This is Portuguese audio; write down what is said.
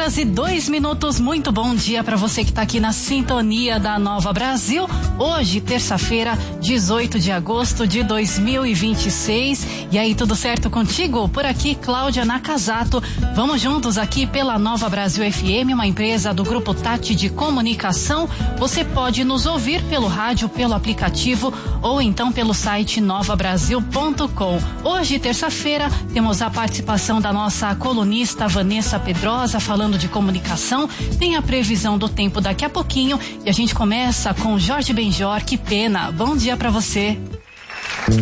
7h02. Muito bom dia para você que está aqui na sintonia da Nova Brasil. Hoje, terça-feira, 18 de agosto de 2026. E aí, tudo certo contigo? Por aqui, Cláudia Nakazato. Vamos juntos aqui pela Nova Brasil FM, uma empresa do Grupo Tati de Comunicação. Você pode nos ouvir pelo rádio, pelo aplicativo ou então pelo site novabrasil.com. Hoje, terça-feira, temos a participação da nossa colunista Vanessa Pedrosa falando de comunicação. Tem a previsão do tempo daqui a pouquinho e a gente começa com Jorge Benjor. Que pena. Bom dia para você.